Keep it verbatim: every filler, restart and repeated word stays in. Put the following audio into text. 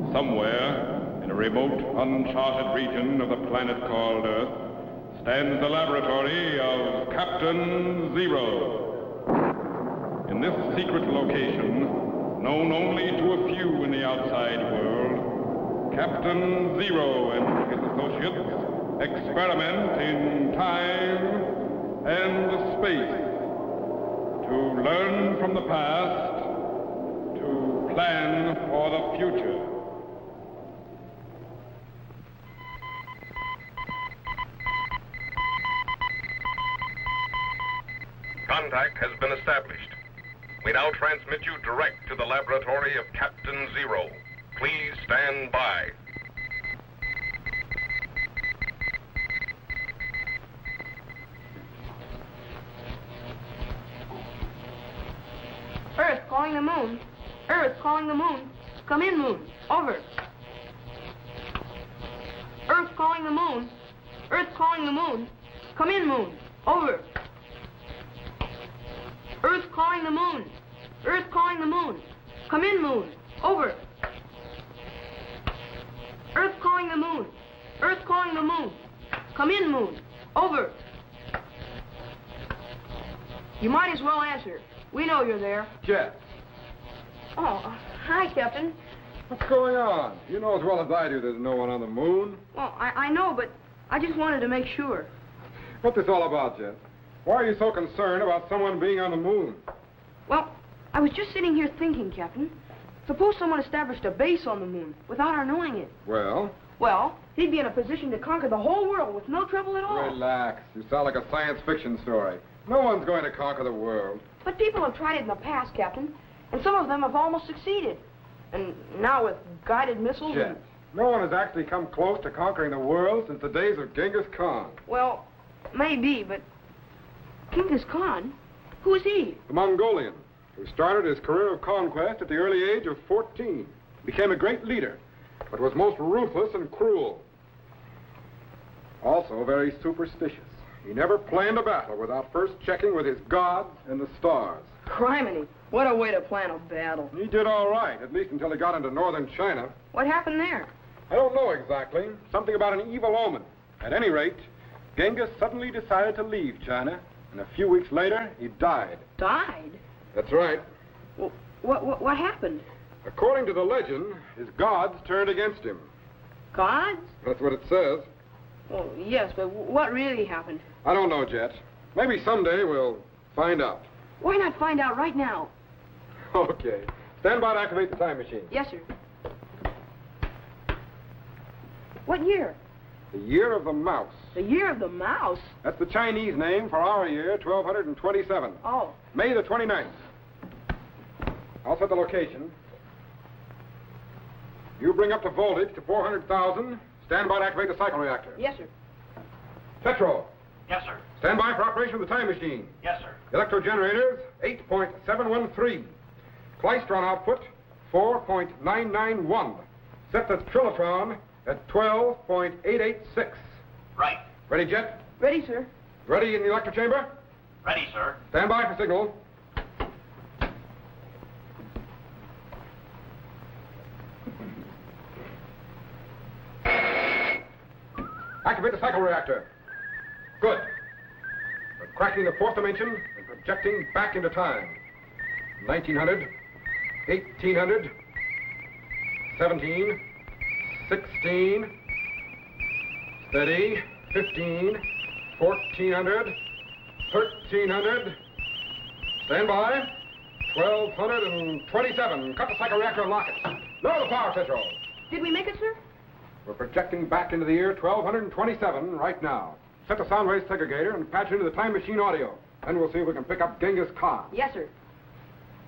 Somewhere, in a remote, uncharted region of the planet called Earth, stands the laboratory of Captain Zero. In this secret location, known only to a few in the outside world, Captain Zero and his associates experiment in time and space to learn from the past, to plan for the future. Contact has been established. We now transmit you direct to the laboratory of Captain Zero. Please stand by. Earth calling the moon. Earth calling the moon. Come in, moon. Over. Earth calling the moon. Earth calling the moon. Come in, moon. Over. Earth calling the moon. Earth calling the moon. Come in, moon. Over. Earth calling the moon. Earth calling the moon. Come in, moon. Over. You might as well answer. We know you're there. Jet. Oh, hi, Captain. What's going on? You know as well as I do there's no one on the moon. Well, I, I know, but I just wanted to make sure. What's this all about, Jet? Why are you so concerned about someone being on the moon? Well, I was just sitting here thinking, Captain. Suppose someone established a base on the moon without our knowing it. Well? Well, he'd be in a position to conquer the whole world with no trouble at all. Relax. You sound like a science fiction story. No one's going to conquer the world. But people have tried it in the past, Captain, and some of them have almost succeeded. And now with guided missiles... Jet, and... no one has actually come close to conquering the world since the days of Genghis Khan. Well, maybe, but... Genghis Khan? Who is he? The Mongolian, who started his career of conquest at the early age of fourteen. Became a great leader, but was most ruthless and cruel. Also very superstitious. He never planned a battle without first checking with his gods and the stars. Criminy, what a way to plan a battle. He did all right, at least until he got into northern China. What happened there? I don't know exactly. Something about an evil omen. At any rate, Genghis suddenly decided to leave China, and a few weeks later, he died. Died? That's right. Well, what, what, what happened? According to the legend, his gods turned against him. Gods? That's what it says. Well, yes, but what really happened? I don't know, Jet. Maybe someday we'll find out. Why not find out right now? Okay. Stand by to activate the time machine. Yes, sir. What year? The year of the mouse. The year of the mouse? That's the Chinese name for our year, twelve twenty-seven. Oh. May the twenty-ninth. I'll set the location. You bring up the voltage to four hundred thousand. Stand by to activate the cycle reactor. Yes, sir. Petro. Yes, sir. Stand by for operation of the time machine. Yes, sir. Electro generators, eight point seven one three. Klystron output, four point nine nine one. Set the trilotron at twelve point eight eight six. Right. Ready, Jet? Ready, sir. Ready in the electro chamber? Ready, sir. Stand by for signal. Activate the cycle reactor. Good. We're cracking the fourth dimension and projecting back into time. nineteen hundred, eighteen hundred, seventeen, sixteen, steady, fifteen, fourteen hundred, thirteen hundred, stand by, twelve twenty-seven. Cut the cycle reactor and lock it. Lower the power control. Did we make it, sir? We're projecting back into the year twelve twenty-seven right now. Set the sound wave segregator and patch into the time machine audio. Then we'll see if we can pick up Genghis Khan. Yes, sir.